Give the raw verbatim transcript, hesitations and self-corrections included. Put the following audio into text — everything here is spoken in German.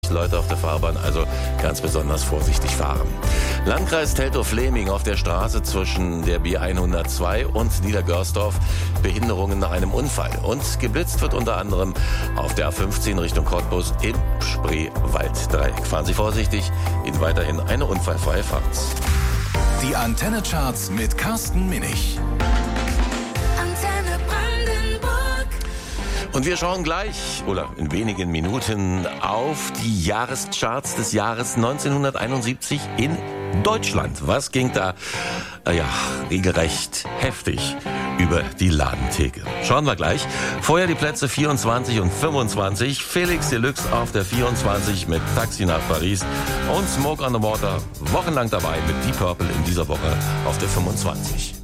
Leute auf der Fahrbahn, also ganz besonders vorsichtig fahren. Landkreis Teltow-Fläming auf der Straße zwischen der B hundertzwei und Niedergörsdorf. Behinderungen nach einem Unfall. Und geblitzt wird unter anderem auf der A fünfzehn Richtung Cottbus im Spreewalddreieck. Fahren Sie vorsichtig, Ihnen weiterhin eine unfallfreie Fahrt. Die Antenne Charts mit Carsten Minich. Und wir schauen gleich, oder in wenigen Minuten, auf die Jahrescharts des Jahres neunzehnhunderteinundsiebzig in Deutschland. Was ging da, äh, ja, regelrecht heftig über die Ladentheke? Schauen wir gleich. Vorher die Plätze vierundzwanzig und fünfundzwanzig. Felix Deluxe auf der vierundzwanzig mit Taxi nach Paris und Smoke on the Water wochenlang dabei mit Deep Purple in dieser Woche auf der fünfundzwanzig.